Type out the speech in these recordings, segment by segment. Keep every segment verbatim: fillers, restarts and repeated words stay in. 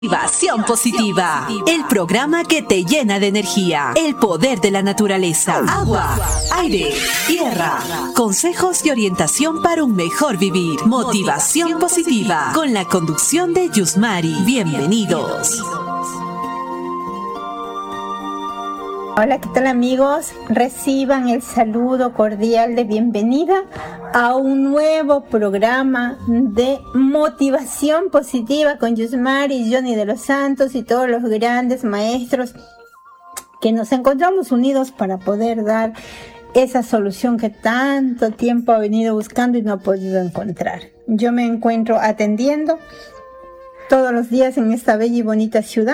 Motivación Positiva, el programa que te llena de energía, el poder de la naturaleza, agua, aire, tierra, consejos y orientación para un mejor vivir. Motivación Positiva, con la conducción de Yusmari. Bienvenidos. Hola, ¿qué tal amigos? Reciban el saludo cordial de bienvenida a un nuevo programa de Motivación Positiva con Yusmari, Johnny de los Santos y todos los grandes maestros que nos encontramos unidos para poder dar esa solución que tanto tiempo ha venido buscando y no ha podido encontrar. Yo me encuentro atendiendo todos los días en esta bella y bonita ciudad.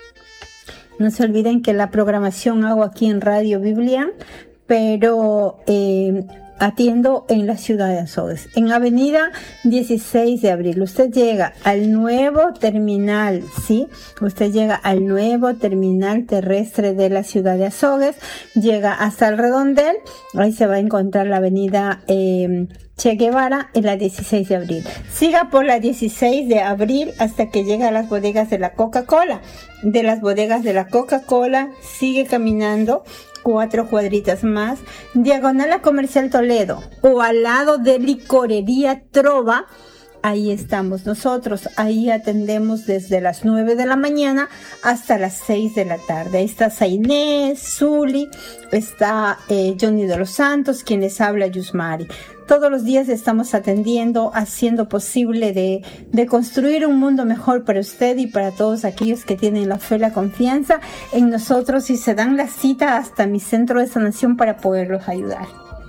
No se olviden que la programación hago aquí en Radio Biblia, pero eh, atiendo en la ciudad de Azogues, en Avenida dieciséis de abril. Usted llega al nuevo terminal, ¿sí? Usted llega al nuevo terminal terrestre de la ciudad de Azogues, llega hasta el redondel, ahí se va a encontrar la avenida eh, Che Guevara en la dieciséis de abril. Siga por la dieciséis de abril hasta que llegue a las bodegas de la Coca-Cola. De las bodegas de la Coca-Cola sigue caminando cuatro cuadritas más, diagonal a Comercial Toledo o al lado de Licorería Trova. Ahí estamos nosotros, ahí atendemos desde las nueve de la mañana hasta las seis de la tarde. Ahí está Inés, Zuli, está eh, Johnny de los Santos, quien les habla, Yusmari. Todos los días estamos atendiendo, haciendo posible de, de construir un mundo mejor para usted y para todos aquellos que tienen la fe, la confianza en nosotros y se dan la cita hasta mi centro de sanación para poderlos ayudar.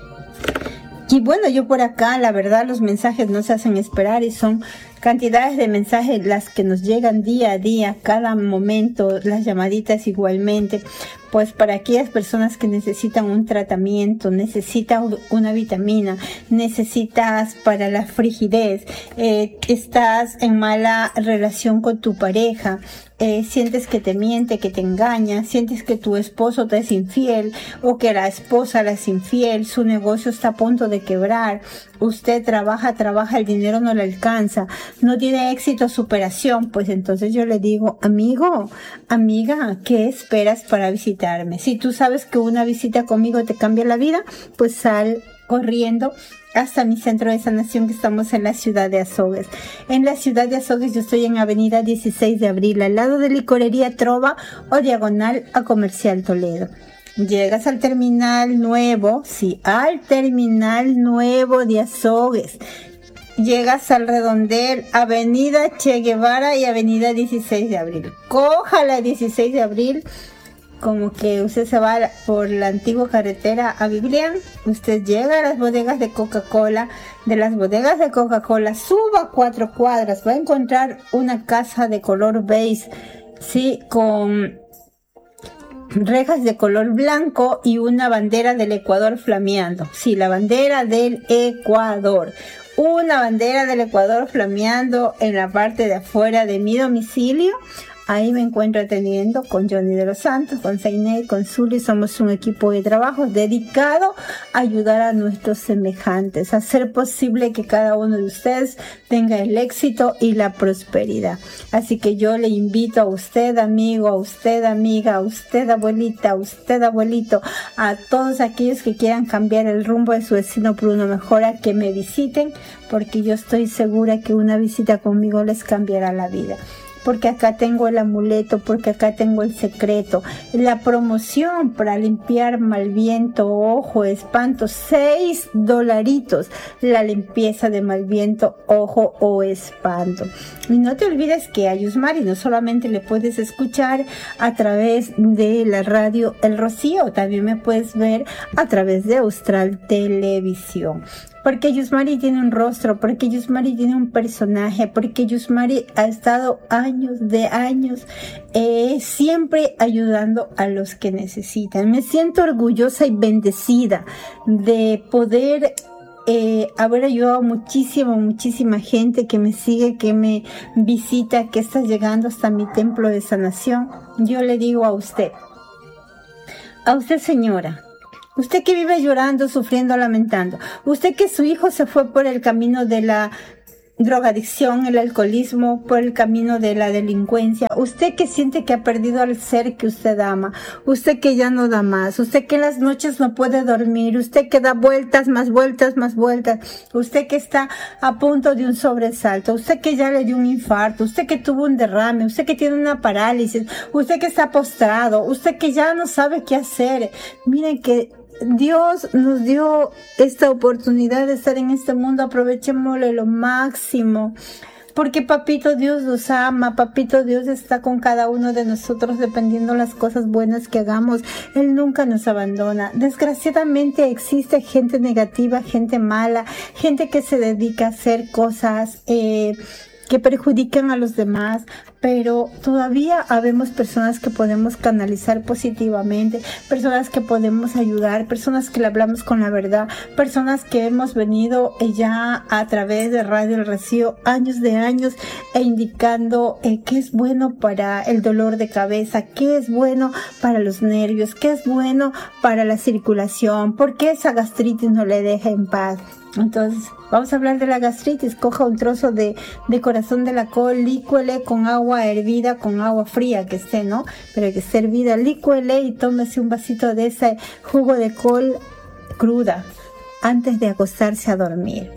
Y bueno, yo por acá, la verdad, los mensajes no se hacen esperar y son cantidades de mensajes las que nos llegan día a día, cada momento, las llamaditas igualmente. Pues para aquellas personas que necesitan un tratamiento, necesitan una vitamina, necesitas para la frigidez, eh, estás en mala relación con tu pareja, eh, sientes que te miente, que te engaña, sientes que tu esposo te es infiel o que la esposa le es infiel, su negocio está a punto de quebrar, usted trabaja, trabaja, el dinero no le alcanza, no tiene éxito, superación, pues entonces yo le digo, amigo, amiga, ¿qué esperas para visitar? Si tú sabes que una visita conmigo te cambia la vida, pues sal corriendo hasta mi centro de sanación que estamos en la ciudad de Azogues. En la ciudad de Azogues yo estoy en Avenida dieciséis de abril, al lado de Licorería Trova o diagonal a Comercial Toledo. Llegas al terminal nuevo, sí, al terminal nuevo de Azogues. Llegas al redondel, Avenida Che Guevara y Avenida dieciséis de abril. Coja la dieciséis de abril, como que usted se va por la antigua carretera a Biblia, usted llega a las bodegas de Coca-Cola, de las bodegas de Coca-Cola, suba cuatro cuadras, va a encontrar una casa de color beige, sí, con rejas de color blanco y una bandera del Ecuador flameando, sí, la bandera del Ecuador. Una bandera del Ecuador flameando en la parte de afuera de mi domicilio. Ahí me encuentro atendiendo con Johnny de los Santos, con Zainé, con Zuli. Somos un equipo de trabajo dedicado a ayudar a nuestros semejantes, a hacer posible que cada uno de ustedes tenga el éxito y la prosperidad. Así que yo le invito a usted, amigo, a usted, amiga, a usted, abuelita, a usted, abuelito, a todos aquellos que quieran cambiar el rumbo de su destino por uno mejor, a que me visiten, porque yo estoy segura que una visita conmigo les cambiará la vida. Porque acá tengo el amuleto, porque acá tengo el secreto, la promoción para limpiar mal viento, ojo, espanto, seis dolaritos, la limpieza de mal viento, ojo o espanto. Y no te olvides que a Yusmari no solamente le puedes escuchar a través de la radio El Rocío, también me puedes ver a través de Austral Televisión. Porque Yusmari tiene un rostro, porque Yusmari tiene un personaje, porque Yusmari ha estado años de años eh, siempre ayudando a los que necesitan. Me siento orgullosa y bendecida de poder eh, haber ayudado a muchísima, muchísima gente que me sigue, que me visita, que está llegando hasta mi templo de sanación. Yo le digo a usted, a usted señora, usted que vive llorando, sufriendo, lamentando. Usted que su hijo se fue por el camino de la drogadicción, el alcoholismo, por el camino de la delincuencia, usted que siente que ha perdido al ser que usted ama, usted que ya no da más, usted que en las noches no puede dormir, usted que da vueltas, más vueltas, más vueltas, usted que está a punto de un sobresalto, usted que ya le dio un infarto, usted que tuvo un derrame, usted que tiene una parálisis, usted que está postrado, usted que ya no sabe qué hacer. Miren que Dios nos dio esta oportunidad de estar en este mundo, aprovechémosle lo máximo, porque Papito Dios nos ama, Papito Dios está con cada uno de nosotros dependiendo las cosas buenas que hagamos. Él nunca nos abandona. Desgraciadamente existe gente negativa, gente mala, gente que se dedica a hacer cosas eh, que perjudican a los demás, pero todavía habemos personas que podemos canalizar positivamente, personas que podemos ayudar, personas que le hablamos con la verdad, personas que hemos venido ya a través de Radio El Rocío años de años e indicando eh, qué es bueno para el dolor de cabeza, qué es bueno para los nervios, qué es bueno para la circulación, por qué esa gastritis no le deja en paz. Entonces, vamos a hablar de la gastritis. Coja un trozo de, de corazón de la col, lícuele con agua hervida, con agua fría que esté, ¿no? Pero que esté hervida, lícuele y tómese un vasito de ese jugo de col cruda antes de acostarse a dormir.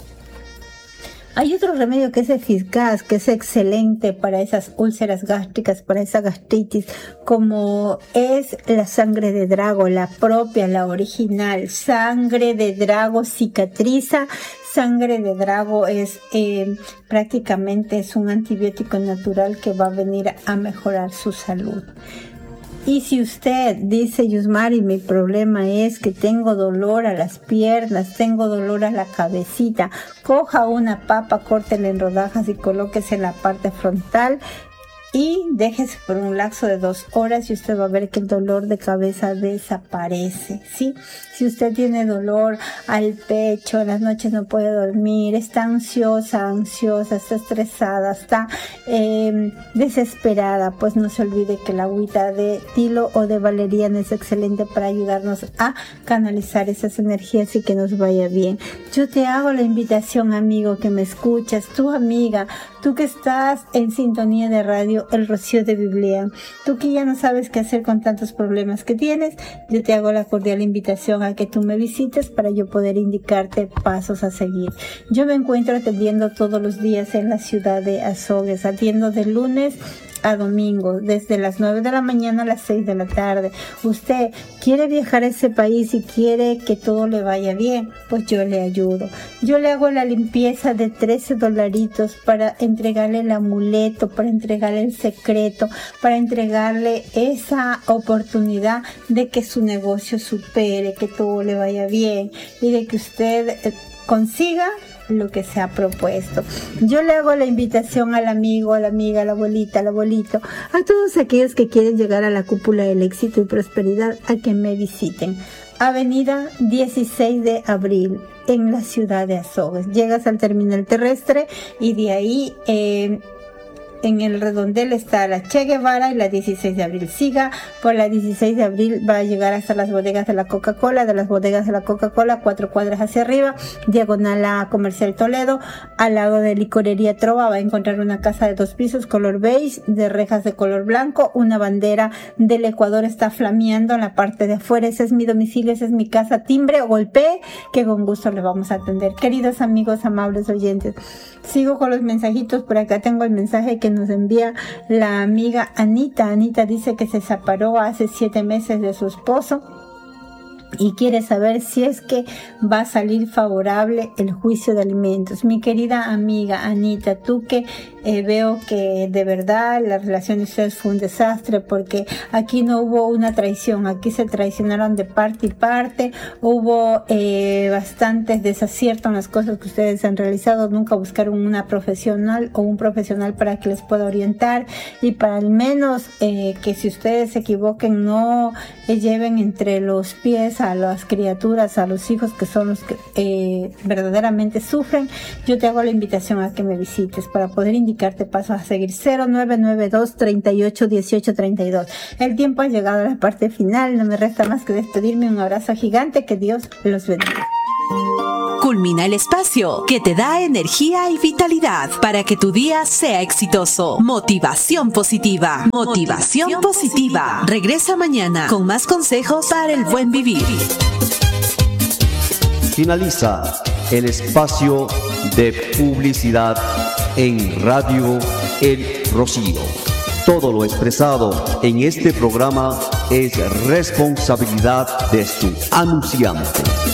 Hay otro remedio que es eficaz, que es excelente para esas úlceras gástricas, para esa gastritis, como es la sangre de drago, la propia, la original. Sangre de drago cicatriza. Sangre de drago es eh, prácticamente es un antibiótico natural que va a venir a mejorar su salud. Y si usted dice, Yusmari, mi problema es que tengo dolor a las piernas, tengo dolor a la cabecita, coja una papa, córtela en rodajas y colóquese en la parte frontal y déjese por un lapso de dos horas y usted va a ver que el dolor de cabeza desaparece, ¿sí? Si usted tiene dolor al pecho, en las noches no puede dormir, está ansiosa, ansiosa, está estresada, está eh, desesperada, pues no se olvide que la agüita de tilo o de valeriana es excelente para ayudarnos a canalizar esas energías y que nos vaya bien. Yo te hago la invitación, amigo, que me escuchas, tu amiga, tú que estás en sintonía de radio El Rocío de Biblia, tú que ya no sabes qué hacer con tantos problemas que tienes, yo te hago la cordial invitación a que tú me visites para yo poder indicarte pasos a seguir. Yo me encuentro atendiendo todos los días en la ciudad de Azogues, atiendo de lunes a domingo, desde las nueve de la mañana a las seis de la tarde. Usted quiere viajar a ese país y quiere que todo le vaya bien, pues yo le ayudo. Yo le hago la limpieza de trece dolaritos para entregarle el amuleto, para entregarle el secreto, para entregarle esa oportunidad de que su negocio supere, que todo le vaya bien y de que usted consiga lo que se ha propuesto. Yo le hago la invitación al amigo, a la amiga, a la abuelita, al abuelito, a todos aquellos que quieren llegar a la cúpula del éxito y prosperidad, a que me visiten. Avenida dieciséis de abril, en la ciudad de Azogues. Llegas al terminal terrestre y de ahí eh, en el redondel está la Che Guevara y la dieciséis de abril. Siga por la dieciséis de abril, va a llegar hasta las bodegas de la Coca-Cola, de las bodegas de la Coca-Cola, cuatro cuadras hacia arriba, diagonal a Comercial Toledo, al lado de Licorería Trova, va a encontrar una casa de dos pisos, color beige, de rejas de color blanco, una bandera del Ecuador está flameando en la parte de afuera. Ese es mi domicilio, esa es mi casa, timbre o golpee, que con gusto le vamos a atender. Queridos amigos, amables oyentes, sigo con los mensajitos. Por acá tengo el mensaje que nos envía la amiga Anita. Anita dice que se separó hace siete meses de su esposo y quiere saber si es que va a salir favorable el juicio de alimentos. Mi querida amiga Anita, tú que eh, veo que de verdad la relación de ustedes fue un desastre, porque aquí no hubo una traición, aquí se traicionaron de parte y parte, hubo eh, bastantes desaciertos en las cosas que ustedes han realizado, nunca buscaron una profesional o un profesional para que les pueda orientar y para al menos eh, que si ustedes se equivoquen no eh, lleven entre los pies a las criaturas, a los hijos que son los que eh, verdaderamente sufren. Yo te hago la invitación a que me visites para poder indicarte pasos a seguir. Cero nueve nueve dos, treinta y ocho, dieciocho, treinta y dos. El tiempo ha llegado a la parte final, no me resta más que despedirme. Un abrazo gigante, que Dios los bendiga. Culmina el espacio que te da energía y vitalidad para que tu día sea exitoso. Motivación positiva. Motivación positiva. Regresa mañana con más consejos para el buen vivir. Finaliza el espacio de publicidad en Radio El Rocío. Todo lo expresado en este programa es responsabilidad de su anunciante.